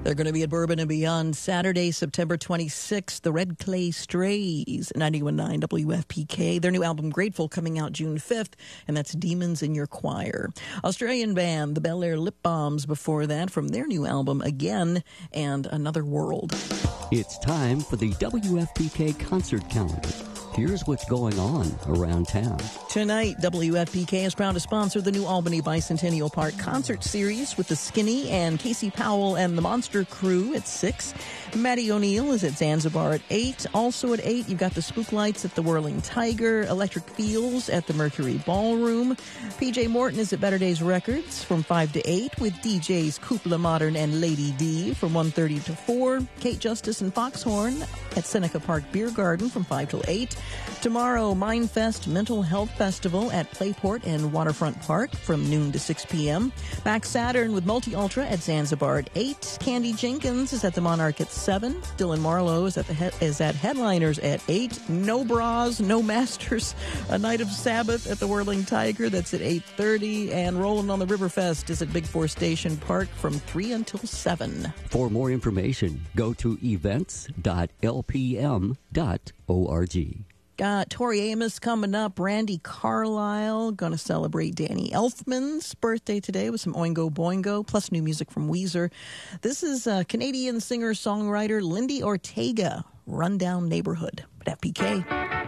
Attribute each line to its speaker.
Speaker 1: They're going to be at Bourbon and Beyond Saturday, September 26th. The Red Clay Strays, 91.9 WFPK. Their new album, Grateful, coming out June 5th, and that's Demons in Your Choir. Australian band, the Bel Air Lip Bombs, before that, from their new album, Again, and Another World.
Speaker 2: It's time for the WFPK concert calendar. Here's what's going on around town. Tonight, WFPK is proud to sponsor the new Albany Bicentennial Park concert series with the Skinny and Casey Powell and the Monster Crew at 6. Maddie O'Neill is at Zanzibar at 8. Also at 8, you've got the Spook Lights at the Whirling Tiger, Electric Fields at the Mercury Ballroom. PJ Morton is at Better Days Records from 5 to 8 with DJs Coupla Modern and Lady D from 1:30 to 4. Kate Justice and Foxhorn at Seneca Park Beer Garden from 5 till 8. Tomorrow, Mindfest Mental Health Festival at Playport and Waterfront Park from noon to 6 p.m. Max Saturn with Multi-Ultra at Zanzibar at 8. Candy Jenkins is at the Monarch at 7. Dylan Marlowe is at Headliners at 8. No Bras, No Masters, A Night of Sabbath at the Whirling Tiger, that's at 8:30. And Rollin' on the Riverfest is at Big Four Station Park from 3 until 7. For more information, go to events.lpm.org.
Speaker 1: Got Tori Amos coming up. Randy Carlisle going to celebrate Danny Elfman's birthday today with some Oingo Boingo, plus new music from Weezer. This is Canadian singer-songwriter Lindy Ortega, Rundown Neighborhood at FPK.